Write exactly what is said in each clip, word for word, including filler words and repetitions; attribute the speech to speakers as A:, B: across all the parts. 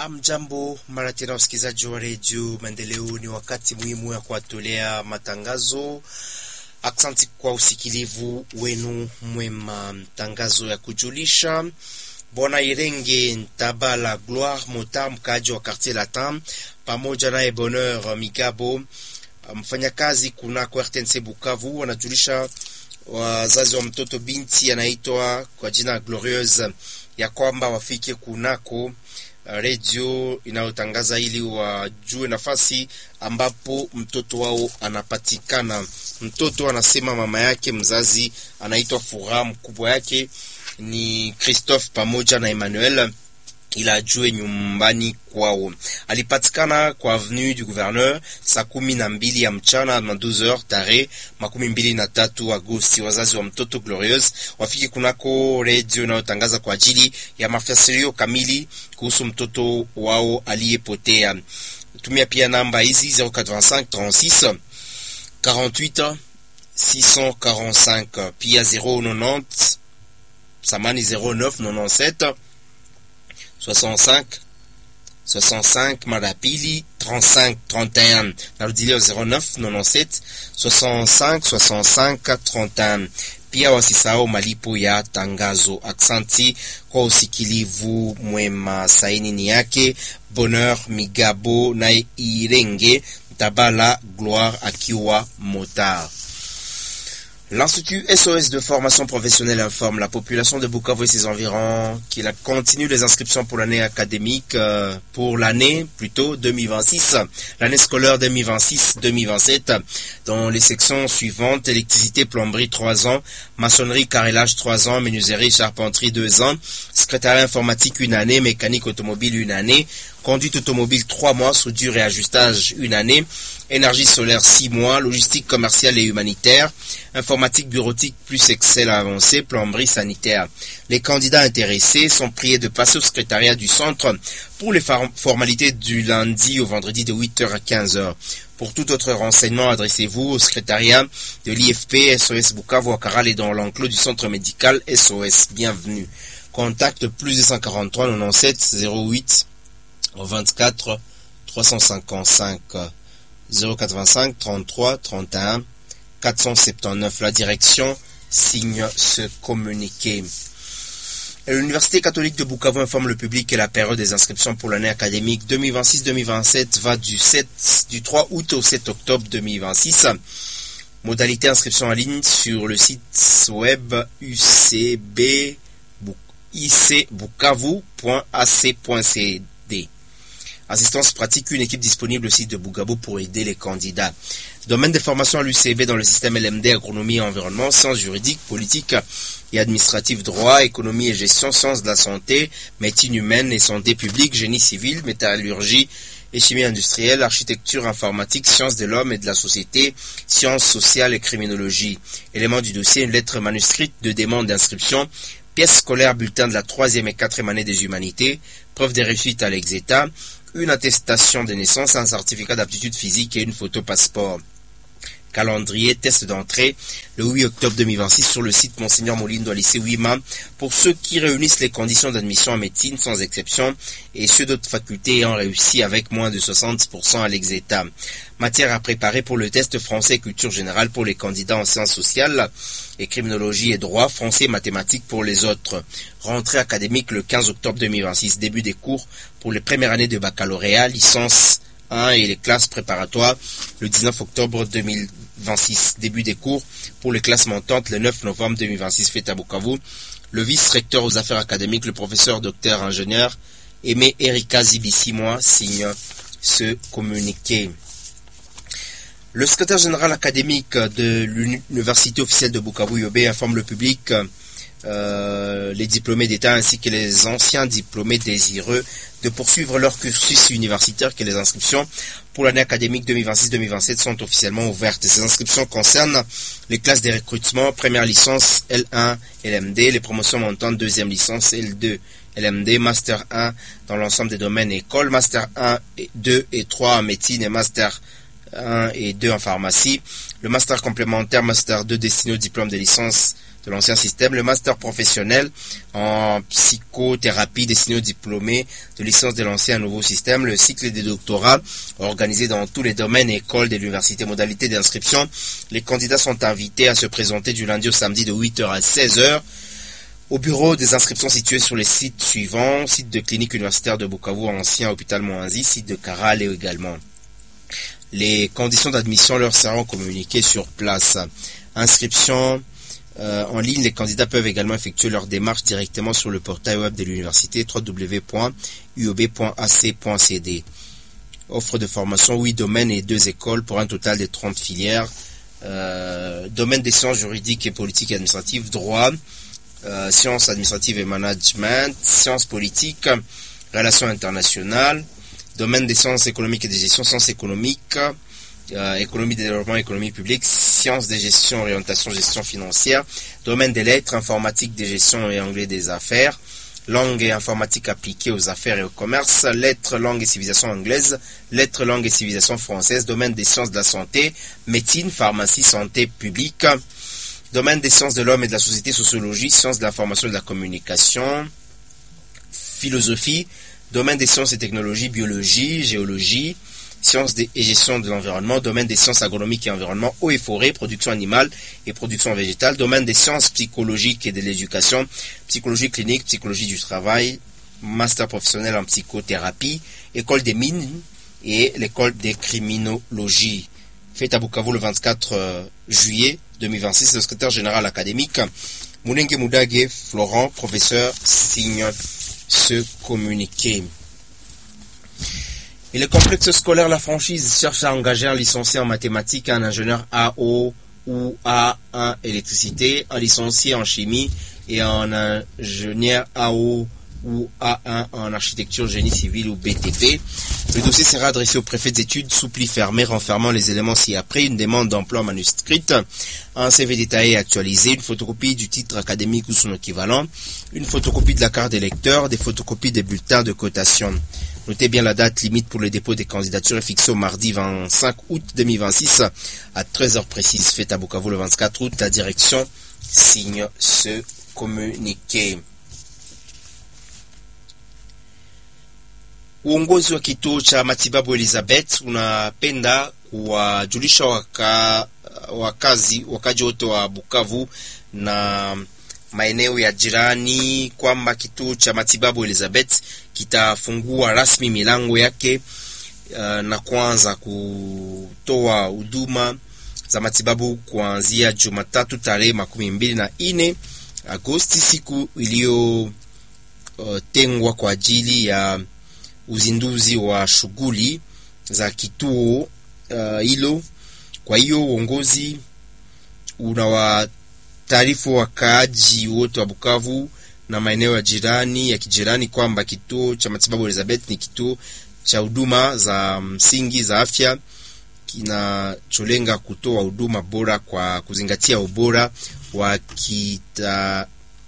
A: Amjambo, mara tena wasikilizaji wa redio Maendeleo, ni wakati muhimu ya kuwatolea matangazo. Aksanti kwa usikilivu wenu mwema. Tangazo ya kujulisha: Bwana Irenge Ntabala Gloire Mota, mkaji wa Quartier Latin, pamoja naye Bonheur Migabo, mfanyakazi kunako R T N C Bukavu, wanajulisha wazazi wa mtoto binti anaitwa kwa jina Glorieuse ya kwamba wafike kunako radio inayotangaza ili wajue nafasi ambapo mtoto wao anapatikana. Mtoto anasema mama yake mzazi anaitwa Fura, mkubwa yake ni Christophe pamoja na Emmanuel, ila ajue nyumbani kwao. Alipatikana kwa avenue du Gouverneur saa kumi na mbili ya mchana na douze heures tare makumi mbili na tatu Agosti. Wazazi wa mtoto Glorieuse wafiki kunako radio inayotangaza kwa ajili ya mafasirio kamili kuhusu mtoto wao aliyepotea. Tumia pia namba hizi zero quatre cinq trente-six quarante-huit six cent quarante-cinq, pia zero neuf samani zero neuf quatre-vingt-sept soixante-cinq soixante-cinq Madapili trente-cinq trente et un. Narudilio zero neuf quatre-vingt-sept soixante-cinq soixante-cinq trente et un. Pia wasisao malipo ya tangazo. Aksanti kwa usikilivu mwema. Saini ni yake Bonheur Migabo na Irenge Ntabala Gloire akiwa Motard. L'Institut S O S de formation professionnelle informe la population de Bukavu et ses environs qu'il continue les inscriptions pour l'année académique, euh, pour l'année plutôt deux mille vingt-six, l'année scolaire deux mille vingt-six deux mille vingt-sept, dans les sections suivantes: électricité, plomberie trois ans, maçonnerie, carrelage trois ans, menuiserie, charpenterie deux ans, secrétariat informatique une année, mécanique automobile une année, conduite automobile trois mois, soudure et ajustage une année, énergie solaire six mois, logistique commerciale et humanitaire, informatique bureautique plus Excel avancé, plomberie sanitaire. Les candidats intéressés sont priés de passer au secrétariat du centre pour les formalités du lundi au vendredi de huit heures à quinze heures. Pour tout autre renseignement, adressez-vous au secrétariat de l'I F P S O S Bukavu à Caral et dans l'enclos du centre médical S O S. Bienvenue. Contact plus deux cent quarante-trois quatre-vingt-dix-sept zéro huit vingt-quatre trois cent cinquante-cinq zéro quatre-vingt-cinq trente-trois trente et un quatre cent soixante-dix-neuf. La direction signe ce communiqué. Et l'Université catholique de Bukavu informe le public que la période des inscriptions pour l'année académique deux mille vingt-six deux mille vingt-sept va du sept, du trois août au sept octobre deux mille vingt-six. Modalité inscription en ligne sur le site web u c b i c bukavu point a c point c d. Assistance pratique, une équipe disponible au site de Bugabo pour aider les candidats. Domaine de formation à l'U C B dans le système L M D, agronomie et environnement, sciences juridiques, politique et administratif, droit, économie et gestion, sciences de la santé, médecine humaine et santé publique, génie civil, métallurgie et chimie industrielle, architecture, informatique, sciences de l'homme et de la société, sciences sociales et criminologie. Élément du dossier, une lettre manuscrite de demande d'inscription, pièce scolaire, bulletin de la troisième et quatrième année des humanités, preuve de réussite à l'exétat, une attestation de naissance, un certificat d'aptitude physique et une photo passeport. Calendrier, test d'entrée, le huit octobre deux mille vingt-six sur le site Monseigneur Molindo à lycée Ouima, pour ceux qui réunissent les conditions d'admission en médecine sans exception et ceux d'autres facultés ayant réussi avec moins de soixante pour cent à l'exétat. Matière à préparer pour le test français et culture générale pour les candidats en sciences sociales et criminologie et droit, français et mathématiques pour les autres. Rentrée académique le quinze octobre deux mille vingt-six, début des cours pour les premières années de baccalauréat, licence un et les classes préparatoires le dix-neuf octobre deux mille vingt-six, début des cours pour les classes montantes le neuf novembre deux mille vingt-six, fête à Bukavu. Le vice-recteur aux affaires académiques, le professeur docteur ingénieur Aimé Erika Zibissimois signe ce communiqué. Le secrétaire général académique de l'Université officielle de Bukavu Yobe informe le public, euh, les diplômés d'État ainsi que les anciens diplômés désireux de poursuivre leur cursus universitaire que les inscriptions pour l'année académique deux mille vingt-six deux mille vingt-sept sont officiellement ouvertes. Ces inscriptions concernent les classes de recrutement, première licence L un L M D, les promotions montantes, deuxième licence L deux L M D, Master un dans l'ensemble des domaines écoles, Master un, deux et trois en médecine et Master un et deux en pharmacie, le Master complémentaire, Master deux destiné au diplôme de licence de l'ancien système, le master professionnel en psychothérapie destiné aux diplômés de licence de l'ancien nouveau système, le cycle des doctorats organisé dans tous les domaines et écoles de l'université. Modalité d'inscription, les candidats sont invités à se présenter du lundi au samedi de huit heures à seize heures au bureau des inscriptions situé sur les sites suivants, site de clinique universitaire de Bukavu, ancien hôpital Moanzi, site de Karal également. Les conditions d'admission leur seront communiquées sur place. Inscription Euh, en ligne, les candidats peuvent également effectuer leur démarche directement sur le portail web de l'université w w w point u o b point a c point c d. Offre de formation huit domaines et deux écoles pour un total de trente filières. Euh, domaine des sciences juridiques et politiques et administratives, droit, euh, sciences administratives et management, sciences politiques, relations internationales, domaine des sciences économiques et de gestion, sciences économiques, Euh, économie de développement, économie publique, sciences de gestion, orientation, gestion financière, domaine des lettres, informatique de gestion et anglais des affaires, langue et informatique appliquée aux affaires et au commerce, lettres, langue et civilisation anglaise, lettres, langue et civilisation française, domaine des sciences de la santé, médecine, pharmacie, santé publique, domaine des sciences de l'homme et de la société, sociologie, sciences de l'information et de la communication, philosophie, domaine des sciences et technologies, biologie, géologie, sciences et gestion de l'environnement, domaine des sciences agronomiques et environnement, eau et forêt, production animale et production végétale, domaine des sciences psychologiques et de l'éducation, psychologie clinique, psychologie du travail, master professionnel en psychothérapie, école des mines et l'école des criminologies. Fête à Bukavu le vingt-quatre juillet deux mille vingt-six, le secrétaire général académique Mounenge Moudage Florent, professeur, signe ce communiqué. Et le complexe scolaire La Franchise cherche à engager un licencié en mathématiques, un ingénieur A O ou A un électricité, un licencié en chimie et un ingénieur A O ou A un en architecture, génie civil ou B T P. Le dossier sera adressé au préfet d'études sous pli fermé renfermant les éléments ci-après, une demande d'emploi manuscrite, un C V détaillé et actualisé, une photocopie du titre académique ou son équivalent, une photocopie de la carte d'électeur, des photocopies des bulletins de cotation. Notez bien la date limite pour le dépôt des candidatures est fixée au mardi vingt-cinq août deux mille vingt-six à treize heures précises. Fête à Bukavu le vingt-quatre août. La direction signe ce communiqué. Uongozi wa kituo cha matibabu Elizabeth unapenda kuwajulisha waka, wakazi wakaji wote wa Bukavu na maeneo ya jirani kwamba kituo cha matibabu Elizabeth kitafungua rasmi milango yake uh, na kuanza kutoa huduma za matibabu kuanzia Jumatatu tarehe makumi mbili na ine Agosti, siku iliyo uh, tengwa kwa ajili ya uzinduzi wa shughuli za kituo hilo. Uh, kwa hiyo uongozi unawa taarifu wakaaji wote wa Bukavu na maeneo ya jirani ya kijirani kwamba kituo cha matibabu Elizabeth ni kituo cha huduma za msingi za afya kinacholenga kutoa huduma bora kwa kuzingatia ubora wa kita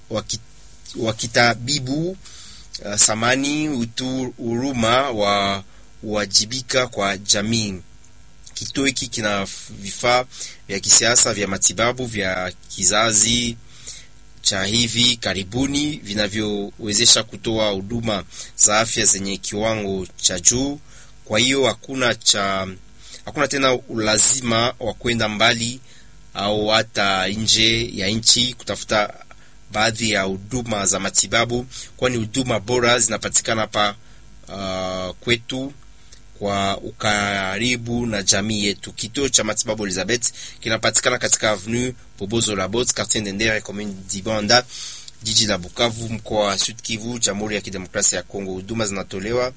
A: wa kitabibu, uh, samani, utu, huruma wa uwajibika kwa jamii. Kituo hiki kina vifaa vya kisiasa vya matibabu vya kizazi cha hivi karibuni vinavyowezesha kutoa huduma za afya zenye kiwango cha juu. Kwa hiyo hakuna cha hakuna tena ulazima wa kwenda mbali au hata nje ya nchi kutafuta baadhi ya huduma za matibabu, kwani huduma bora zinapatikana hapa uh, kwetu kwa ukaribu na jamii yetu. Kituo cha matibabu Elizabeth kinapatikana katika avenue Bobozo Labot, quartier Ndendere, commune Dibanda, jiji la Bukavu, mkoa wa Sud Kivu, Jamhuri ya Kidemokrasia ya Kongo. Huduma zinatolewa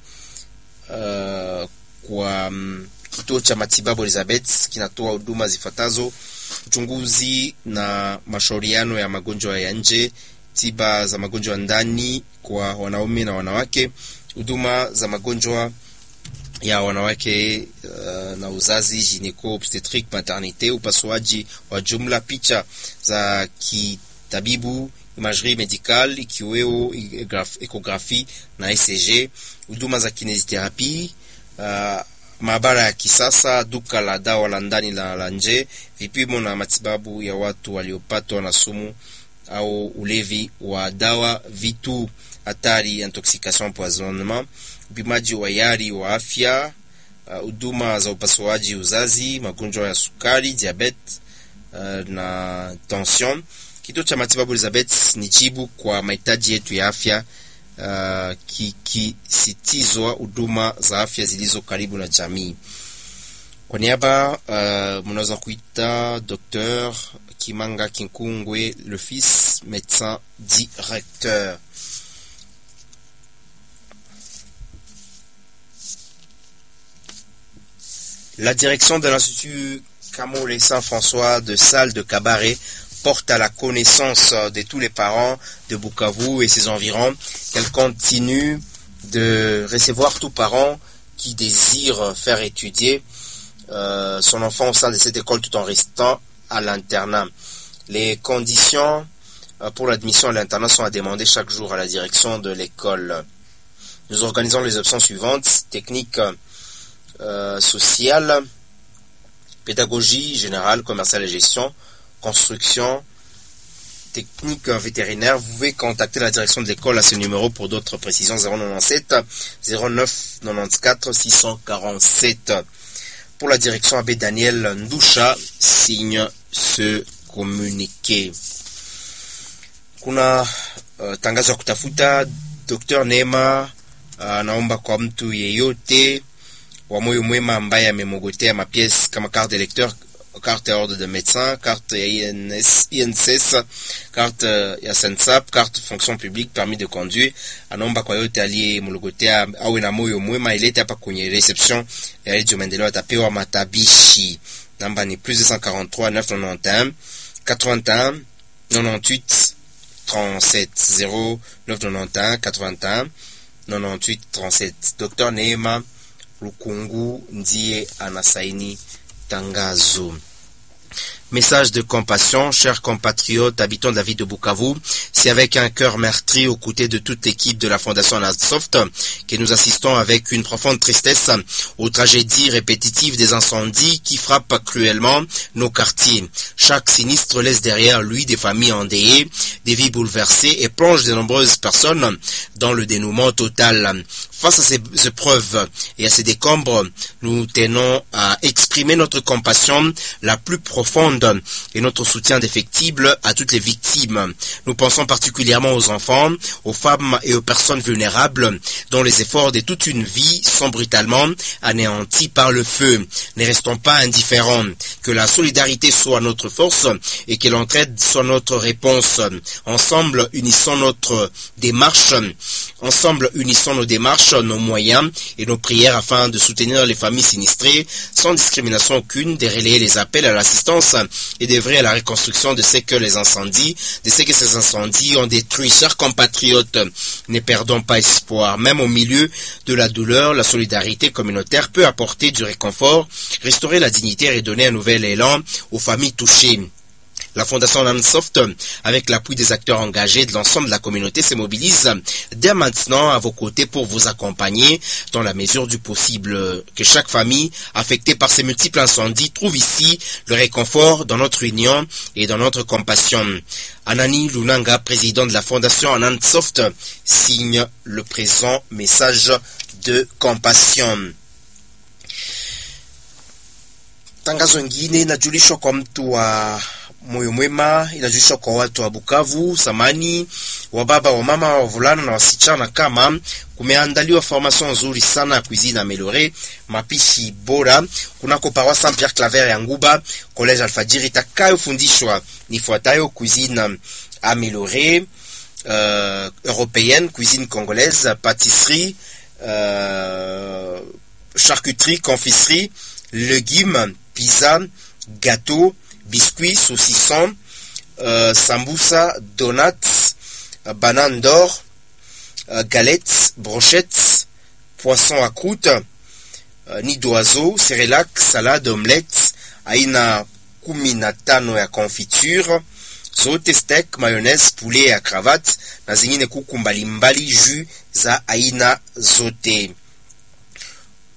A: uh, kwa um, kituo cha matibabu Elizabeth kinatoa huduma zifuatazo: uchunguzi na mashauriano ya magonjwa ya nje, tiba za magonjwa ndani kwa wanaume na wanawake, huduma za magonjwa ya wanawake uh, na uzazi, gynéco obstétrique, maternité, upasuaji wa jumla, picha za kitabibu, imagerie médicale ikiweo ekografi na E C G, huduma za kinesiotherapie, uh, maabara ya kisasa, duka la dawa la ndani na la nje, vipimo na matibabu ya watu waliopatwa na sumu au ulevi wa dawa, vitu hatari, intoxication, empoisonnement, upimaji wa yari wa afya, huduma uh, za upasuaji uzazi, magonjwa ya sukari, diabetes uh, na tension. Kituo cha matibabu Elizabeth ni jibu kwa mahitaji yetu ya afya, uh, kikisitizwa huduma za afya zilizo karibu na jamii. Kwa niaba uh, mnaweza kuita Docteur Kimanga Kinkungwe, le fils médecin directeur. La direction de l'Institut Camolé Saint-François de Salle de Cabaret porte à la connaissance de tous les parents de Bukavu et ses environs qu'elle continue de recevoir tout parent qui désire faire étudier euh, son enfant au sein de cette école tout en restant à l'internat. Les conditions euh, pour l'admission à l'internat sont à demander chaque jour à la direction de l'école. Nous organisons les options suivantes: technique euh, sociale, pédagogie générale, commerciale et gestion, construction, technique vétérinaire. Vous pouvez contacter la direction de l'école à ce numéro pour d'autres précisions: zéro neuf sept zéro neuf quatre-vingt-quatorze six cent quarante-sept. Pour la direction, Abbé Daniel Ndusha signe ce communiqué. Kuna uh, tangazo ya kutafuta Docteur Neema anaomba uh, kwa mtu yeyote wa moyo mwema ambaye amemogotea mapiesi kama carte de lecteur, carte ordre de médecin, carte I N S, carte ya Sensap, carte fonction publique, permis de conduire. Anaomba kwa yote aliye mlogotea awe na moyo mwema ilete hapa kwenye reception ya Radio Maendeleo, atapewa matabishi. Namba ni plus deux cent quarante-trois neuf cent quatre-vingt-onze quatre-vingt-un quatre-vingt-huit trente-sept, zéro neuf cent quatre-vingt-onze quatre-vingt-un quatre-vingt-huit trente-sept. Docteur Neema Lukungu ndiye anasaini tangazo. Message de compassion, chers compatriotes, habitants de la ville de Bukavu, c'est avec un cœur meurtri aux côtés de toute l'équipe de la Fondation Anadsoft que nous assistons avec une profonde tristesse aux tragédies répétitives des incendies qui frappent cruellement nos quartiers. Chaque sinistre laisse derrière lui des familles endeuillées, des vies bouleversées et plonge de nombreuses personnes dans le dénouement total. Face à ces épreuves et à ces décombres, nous tenons à exprimer notre compassion la plus profonde et notre soutien indéfectible à toutes les victimes. Nous pensons particulièrement aux enfants, aux femmes et aux personnes vulnérables dont les efforts de toute une vie sont brutalement anéantis par le feu. Ne restons pas indifférents. Que la solidarité soit notre force et que l'entraide soit notre réponse. Ensemble, unissons notre démarche. Ensemble, unissons nos démarches, nos moyens et nos prières afin de soutenir les familles sinistrées sans discrimination aucune, de relayer les appels à l'assistance et d'œuvrer à la reconstruction de ce que les incendies, de ce que ces incendies ont détruit. Chers compatriotes, ne perdons pas espoir. Même au milieu de la douleur, la solidarité communautaire peut apporter du réconfort, restaurer la dignité et redonner un nouvel élan aux familles touchées. La Fondation Anadsoft, avec l'appui des acteurs engagés de l'ensemble de la communauté, se mobilise dès maintenant à vos côtés pour vous accompagner dans la mesure du possible. Que chaque famille affectée par ces multiples incendies trouve ici le réconfort dans notre union et dans notre compassion. Anani Lunanga, président de la Fondation Anadsoft, signe le présent message de compassion. Tangazo ngine inajulishwa kwa mtu wa moyo mwema, inajulishwa kwa watu wa Bukavu, samani, wa baba, wa mama, wa vulana na wasichana kama kumeandaliwa formation nzuri sana ya cuisine améliorée, mapishi bora kunako paroisse Saint-Pierre Claver ya Nguba, collège Alfajiri, itakayofundishwa nifuatayo: cuisine améliorée euh, européenne, cuisine congolaise, pâtisserie, euh, charcuterie, confiserie, légumes, pizza, gâteau, biscuits, saucissons, euh, sambusa, donuts, euh, bananes d'or, euh, galettes, brochettes, poissons à croûte, euh, nid d'oiseau, cérélac, salade, omelette, aina kumi na tano ya confiture, zote steak, mayonnaise, poulet à cravate, na zingine kuku mbalimbali, jus za aina zote.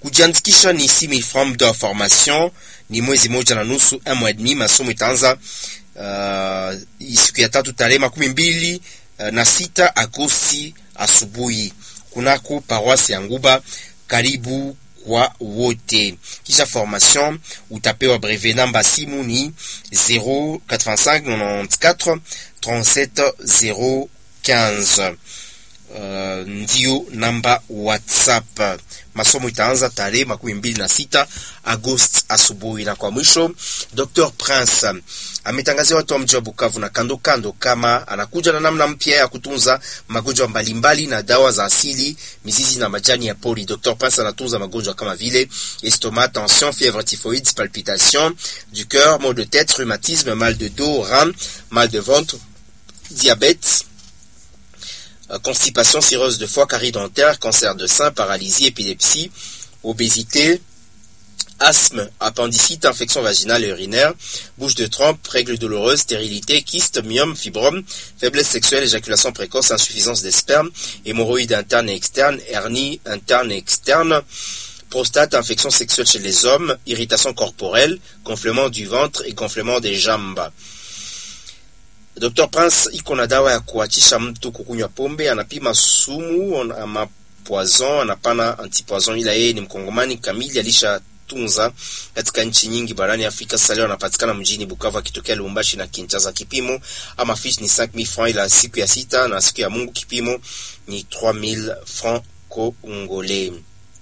A: Kujiandikisha ni six mille francs de formation, ni mwezi moja na nusu, un mois et demi. Masomo itaanza uh, siku ya tatu tarehe makumi mbili uh, na sita Agosti asubuhi kunako paroisse ya Nguba. Karibu kwa wote. Kisha formation utapewa brevet. Namba simu ni zero quatre-vingt-cinq quatre-vingt-quatorze trente-sept zero quinze. Uh, ndio namba WhatsApp. Masomo itaanza tarehe makumi mbili na sita Agosti asubuhi. Na kwa mwisho, Docteur Prince ametangazia watu wa mji wa Bukavu na kando kando kama anakuja na namna mpya ya kutunza magonjwa mbalimbali na dawa za asili, mizizi na majani ya pori. Docteur Prince anatunza magonjwa kama vile estomac, tension, fièvre typhoïde, palpitations du cœur, maux de tête, rhumatisme, mal de dos, rein, mal de ventre, diabète, constipation, cirrhose de foie, carie dentaire, cancer de sein, paralysie, épilepsie, obésité, asthme, appendicite, infection vaginale et urinaire, bouche de trompe, règles douloureuses, stérilité, kyste, myome, fibrome, faiblesse sexuelle, éjaculation précoce, insuffisance des spermes, hémorroïdes internes et externes, hernie interne et externe, prostate, infection sexuelle chez les hommes, irritation corporelle, gonflement du ventre et gonflement des jambes. Docteur Prince iko na dawa ya kuachisha mtu kukunywa pombe, anapima sumu ama poison, anapana antipoison, ila yeye ni mkongomani kamili, alishatunza katika nchi nyingi barani Afrika. Sasa leo anapatikana mjini Bukavu akitokea Lubumbashi na Kinshasa. Kipimo ama fiche ni cinq mille francs, ila siku ya sita na siku ya Mungu kipimo ni trois mille francs congolais.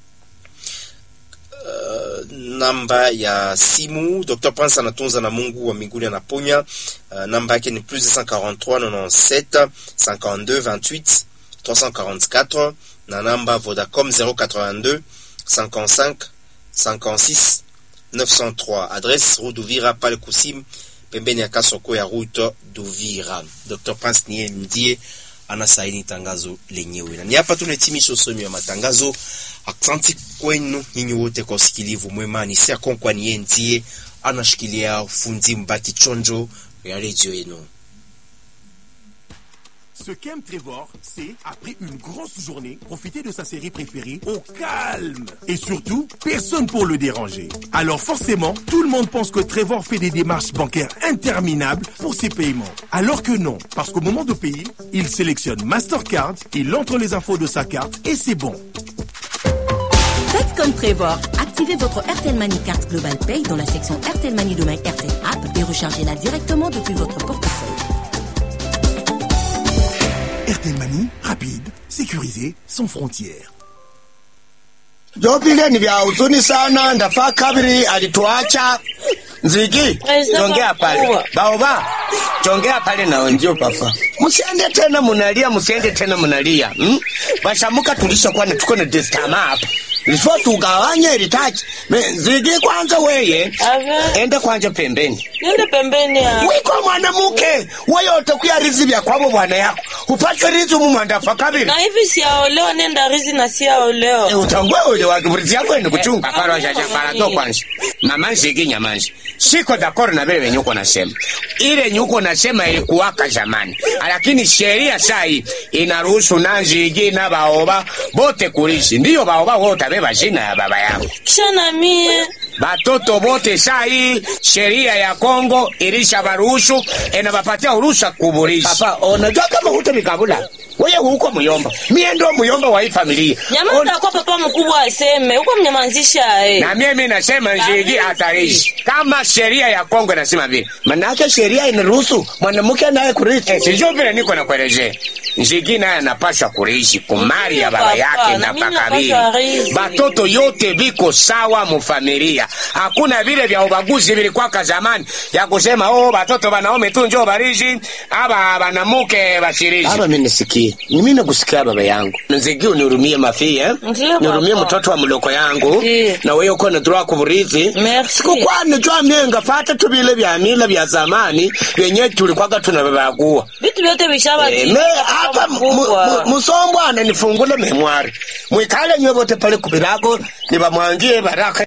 A: Uh, namba ya simu Docteur Prince anatunza na Mungu wa mbinguni anaponya. Uh, namba yake ni plus deux cent quarante-trois quatre-vingt-dix-sept cinquante-deux vingt-huit trois cent quarante-quatre, na namba Vodacom zéro quatre-vingt-deux cinquante-cinq cinquante-six neuf cent trois. Adresse rue d'Uvira pale Kusim pembeni ya Kasoko ya route d'Uvira. Docteur Prince niye ndiye anasaini tangazo lenyewe. Na ni hapa tunahitimisha usomi wa matangazo. Asante kwenu nyinyi wote kwa usikilivu mwema. Ni Sia Konkwa niye ndiye anashikilia fundi mbaki chonjo ya radio yenu.
B: Ce qu'aime Trevor, c'est, après une grosse journée, profiter de sa série préférée au calme. Et surtout, personne pour le déranger. Alors forcément, tout le monde pense que Trevor fait des démarches bancaires interminables pour ses paiements. Alors que non, parce qu'au moment de payer, il sélectionne Mastercard, il entre les infos de sa carte et c'est bon.
C: Faites comme Trevor. Activez votre Airtel Money Carte Global Pay dans la section Airtel Money de My Airtel App et rechargez-la directement depuis votre portefeuille.
B: Airtel Money, rapide, sécurisé, sans frontières.
D: Jopile ni vya huzuni sana, ndafaa kabiri alituacha. Nzigi, jongea pale. Baoba, jongea pale na onjio papa. Musiende tena munalia, musiende tena munalia. Hmm? Bashamuka tulisha kwa na tuko na destama hapa. Nifo tugawanye ilitaji. Nzigi kwanza weye. Ave. Enda kwanza pembeni.
E: Nende pembeni ya.
D: Wiko mwanamuke. Wewe utakuya rizi vya kwabo bwana yako. Upate rizi mumwandafa kabiri.
E: Na hivi siyaoleo nenda rizi na siyaoleo.
D: E utangwe ule wakiburizi yako ene kuchunga. Eh, paparo jaja parato kwanza. Mama Nzigi nyamanzi. Siko dakoro na vile nyuko nasema. Ile nyuko nasema ilikuwaka zamani. Lakini sheria sai inaruhusu Nzigi na Baoba bote kulishi. Ndiyo Baoba wote beba jina ya baba yao.
E: Kisha na mie
D: batoto bote sai sheria ya Kongo ilisha baruhusu enabapatia uruhusa kuburisha. Papa, unajua kama hutabikabula wewe huko muyomba. Mie ndo muyomba wa hii familia.
E: Nyamaza On... kwa papa mkubwa aseme. Huko mnyamanzisha eh.
D: Na mimi nasema Nzigi hatarishi. Kama sheria ya Kongo inasema vile. Manake sheria inaruhusu mwanamke naye kurithi. Eh, sijui vile niko na kuelezea. Nzigi naye anapaswa kurithi kumari ya baba yake na pakabili. Batoto yote biko sawa mu familia. Hakuna vile vya ubaguzi vilikuwa zamani ya kusema oh batoto banaume tu njoo barishi aba banamuke bashirishi. Aba mimi nisikie. Ni mimi nakusikia baba yangu. Nzigi unihurumie mafi eh? Nihurumie mtoto wa mloko yangu. Ndiye. Na wewe uko na droit kuburithi. Siku kwa najua mienga fata tu vile vya mila vya zamani wenye tulikuwa tunababagua.
E: Vitu vyote vishaba
D: e, me hapa musombo ananifungule memwari. Mwikale nywe bote pale kubirago nibamwangie baraka.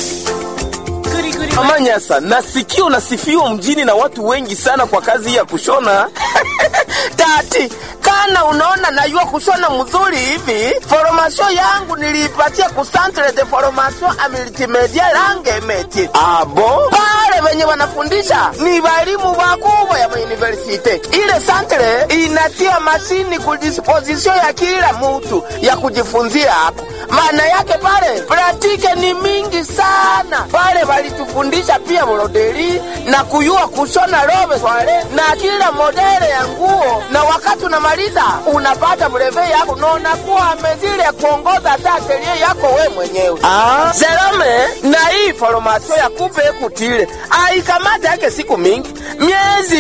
F: Mama Nyasa, nasikia unasifiwa mjini na watu wengi sana kwa kazi ya kushona. Tati, maana unaona najua kushona mzuri hivi. Formation yangu niliipatia ku Centre de Formation a Multimedia Langemeti. Abo pale wenye wanafundisha ni walimu wakubwa ya university. Ile centre inatia mashini ku disposition ya kila mtu ya kujifunzia hapo. Maana yake pale pratique ni mingi sana. Pale walitufundisha pia broderi na kuyua kushona robe swale na kila modele ya nguo, na wakati unamaliza unapata brevet yako na unakuwa amezile kuongoza hata atelier yako we mwenyewe. Ah, Zelame na hii formation ya kupe kutile aikamata yake siku mingi miezi